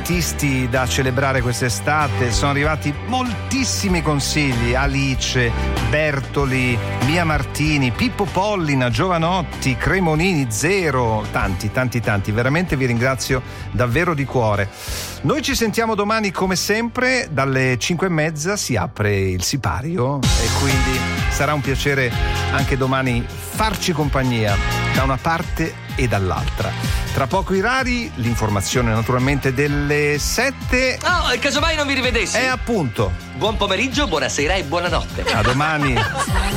artisti da celebrare quest'estate. Sono arrivati moltissimi consigli: Alice, Bertoli, Mia Martini, Pippo Pollina, Giovanotti, Cremonini, Zero, tanti. Veramente vi ringrazio davvero di cuore. Noi ci sentiamo domani come sempre, dalle 5:30 si apre il sipario e quindi sarà un piacere anche domani farci compagnia da una parte e dall'altra. Tra poco i rari, l'informazione naturalmente delle 7. Oh, casomai non vi rivedessi. Appunto. Buon pomeriggio, buonasera e buonanotte. A domani.